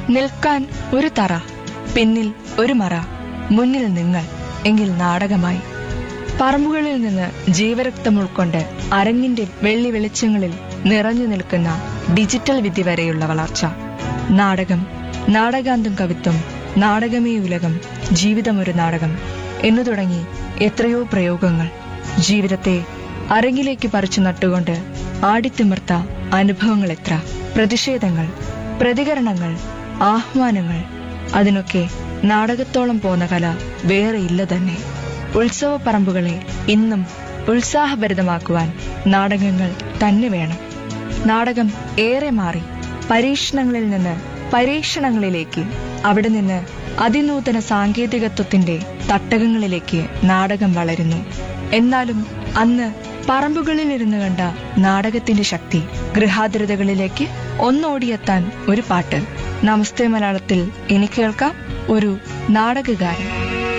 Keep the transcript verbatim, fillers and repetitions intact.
നിൽക്കാൻ ഒരു തറ, പിന്നിൽ ഒരു മറ, മുന്നിൽ നിങ്ങൾ എങ്കിൽ നാടകമായി. പറമ്പുകളിൽ നിന്ന് ജീവരക്തം ഉൾക്കൊണ്ട് അരങ്ങിന്റെ വെള്ളി വെളിച്ചങ്ങളിൽ നിറഞ്ഞു നിൽക്കുന്ന ഡിജിറ്റൽ വിദ്യ വരെയുള്ള വളർച്ച. നാടകം, നാടകാന്തം കവിത്വം, നാടകമേ ഉലകം, ജീവിതമൊരു നാടകം എന്നു തുടങ്ങി എത്രയോ പ്രയോഗങ്ങൾ. ജീവിതത്തെ അരങ്ങിലേക്ക് പറിച്ചു നട്ടുകൊണ്ട് ആടിത്തിമിർത്ത അനുഭവങ്ങൾ എത്ര, പ്രതിഷേധങ്ങൾ, പ്രതികരണങ്ങൾ, ആഹ്വാനങ്ങൾ. അതിനൊക്കെ നാടകത്തോളം പോന്ന കല വേറെയില്ല തന്നെ. ഉത്സവ പറമ്പുകളെ ഇന്നും ഉത്സാഹഭരിതമാക്കുവാൻ നാടകങ്ങൾ തന്നെ വേണം. നാടകം ഏറെ മാറി. പരീക്ഷണങ്ങളിൽ നിന്ന് പരീക്ഷണങ്ങളിലേക്ക്, അവിടെ നിന്ന് അതിനൂതന സാങ്കേതികത്വത്തിന്റെ തട്ടകങ്ങളിലേക്ക് നാടകം വളരുന്നു. എന്നാലും അന്ന് പറമ്പുകളിലിരുന്ന് കണ്ട നാടകത്തിന്റെ ശക്തി ഗൃഹാതിരതകളിലേക്ക് ഒന്നോടിയെത്താൻ ഒരു പാട്ട്. നമസ്തേ മലയാളത്തിൽ ഇനി കേൾക്കാം ഒരു നാടകകാരൻ.